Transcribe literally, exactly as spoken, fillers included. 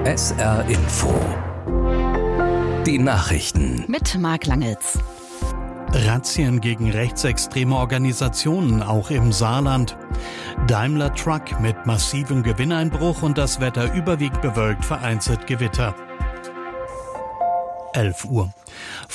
S R Info. Die Nachrichten. Mit Marc Langels. Razzien gegen rechtsextreme Organisationen, auch im Saarland. Daimler Truck mit massivem Gewinneinbruch und das Wetter überwiegend bewölkt, vereinzelt Gewitter. elf Uhr.